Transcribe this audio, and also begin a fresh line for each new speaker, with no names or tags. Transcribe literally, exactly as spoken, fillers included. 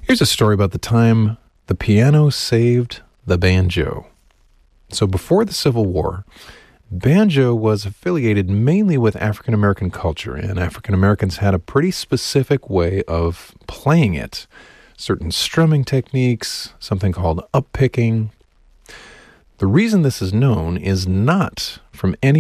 Here's a story about the time the piano saved the banjo. So before the Civil War, banjo was affiliated mainly with African American culture, and African Americans had a pretty specific way of playing it. Certain strumming techniques, something called up-picking. The reason this is known is not from any